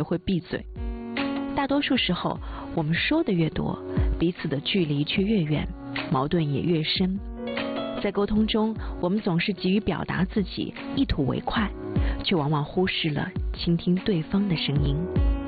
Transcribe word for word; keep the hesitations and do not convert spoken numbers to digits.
会闭嘴。大多数时候，我们说的越多，彼此的距离却越远，矛盾也越深。在沟通中，我们总是急于表达自己，一吐为快，却往往忽视了倾听对方的声音。